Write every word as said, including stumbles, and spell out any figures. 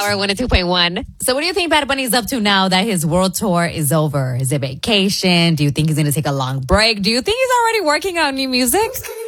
Power one oh two point one. So what do you think Bad Bunny's up to now that his world tour is over? Is it vacation? Do you think he's going to take a long break? Do you think he's already working on new music?